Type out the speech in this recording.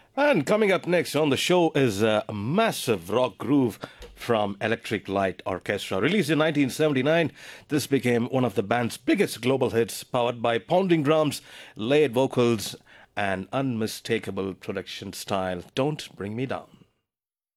And coming up next on the show is a massive rock groove from Electric Light Orchestra. Released in 1979, this became one of the band's biggest global hits, powered by pounding drums, layered vocals, and unmistakable production style. Don't Bring Me Down.